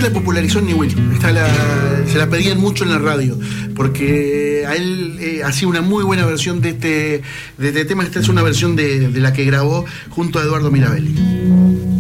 la popularizó Newell. Se la pedían mucho en la radio, porque a él hacía una muy buena versión de este tema. Esta es una versión de la que grabó junto a Eduardo Mirabelli.